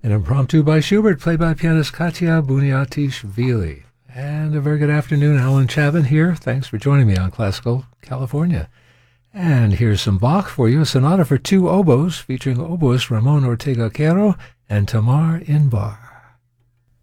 An impromptu by Schubert, played by pianist Katya Buniatishvili. And a very good afternoon, Alan Chavin here. Thanks for joining me on Classical California. And here's some Bach for you, a sonata for two oboes featuring oboist Ramon Ortega Quero and Tamar Inbar.